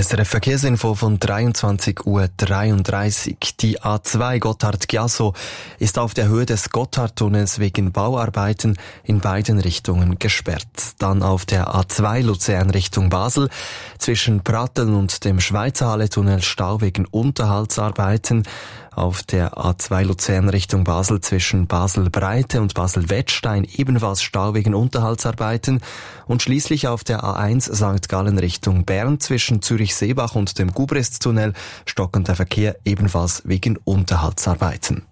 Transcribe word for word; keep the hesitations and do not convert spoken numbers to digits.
S R F Verkehrsinfo von dreiundzwanzig Uhr dreiunddreißig. Die A zwei Gotthard-Giasso ist auf der Höhe des Gotthardtunnels wegen Bauarbeiten in beiden Richtungen gesperrt. Dann auf der A zwei Luzern Richtung Basel zwischen Pratteln und dem Schweizerhalle-Tunnel Stau wegen Unterhaltsarbeiten. Auf der A zwei Luzern Richtung Basel zwischen Basel-Breite und Basel-Wettstein ebenfalls Stau wegen Unterhaltsarbeiten. Und schließlich auf der A eins Sankt Gallen Richtung Bern zwischen Zürich-Seebach und dem Gubrist-Tunnel stockender Verkehr ebenfalls wegen Unterhaltsarbeiten.